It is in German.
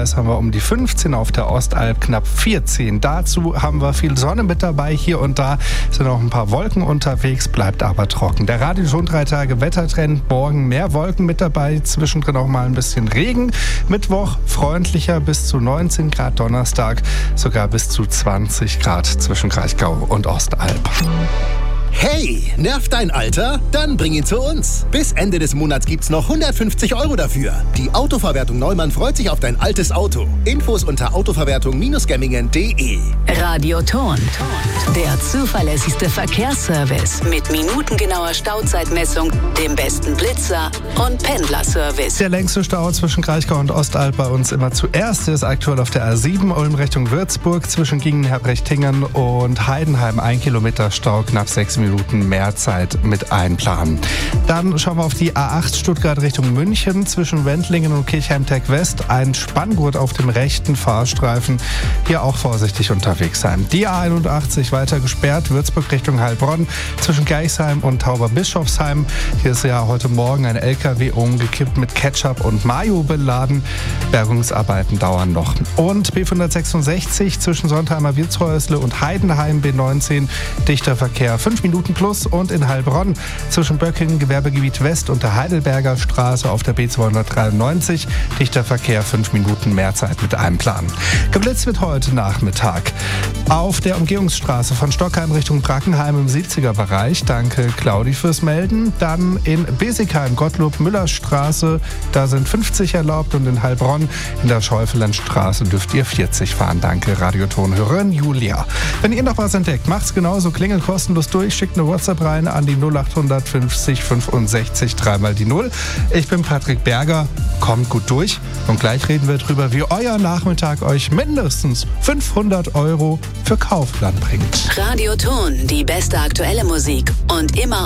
Landkreis haben wir um die 15, auf der Ostalb knapp 14. Dazu haben wir viel Sonne mit dabei. Hier und da sind auch ein paar Wolken unterwegs, bleibt aber trocken. Der Radio-Ton 3 Tage Wettertrend, morgen mehr Wolken mit dabei, zwischendrin auch mal ein bisschen Regen. Mittwoch freundlicher bis zu 19 Grad, Donnerstag sogar bis zu 20 Grad zwischen Kraichgau und Ostalb. Hey, nervt dein Alter? Dann bring ihn zu uns. Bis Ende des Monats gibt's noch 150 € dafür. Die Autoverwertung Neumann freut sich auf dein altes Auto. Infos unter autoverwertung-gemmingen.de. Radioton, der zuverlässigste Verkehrsservice mit minutengenauer Stauzeitmessung, dem besten Blitzer und Pendlerservice. Der längste Stau zwischen Kraichgau und Ostalb bei uns immer zuerst ist aktuell auf der A7 Ulm Richtung Würzburg zwischen Gingen-Herbrechtingen und Heidenheim. 1 Kilometer Stau, knapp 6 Minuten mehr Zeit mit einplanen. Dann schauen wir auf die A8 Stuttgart Richtung München zwischen Wendlingen und Kirchheim-Tech West. Ein Spanngurt auf dem rechten Fahrstreifen. Hier auch vorsichtig unterwegs sein. Die A81 weiter gesperrt, Würzburg Richtung Heilbronn zwischen Geichsheim und Tauberbischofsheim. Hier ist ja heute Morgen ein LKW umgekippt mit Ketchup und Mayo beladen. Bergungsarbeiten dauern noch. Und B566 zwischen Sontheimer Wirtshäusle und Heidenheim B19 dichter Verkehr 5 Minuten plus und in Heilbronn zwischen Böckingen, Gewerbegebiet West und der Heidelberger Straße auf der B293 dichter Verkehr 5 Minuten mehr Zeit mit einplanen. Geblitzt wird heute Nachmittag auf der Umgehungsstraße von Stockheim Richtung Brackenheim im 70er-Bereich. Danke Claudi fürs Melden. Dann in Besigheim, Gottlob-Müller-Straße, da sind 50 erlaubt und in Heilbronn in der Schäufelenstraße dürft ihr 40 fahren. Danke Radiotonhörerin Julia. Wenn ihr noch was entdeckt, macht's genauso, klingelt kostenlos durch, schickt eine WhatsApp rein an die 0800 50 65 3 die 0. Ich bin Patrick Berger, kommt gut durch und gleich reden wir drüber, wie euer Nachmittag euch mindestens 500 € für Kaufland bringt. Radioton, die beste aktuelle Musik und immer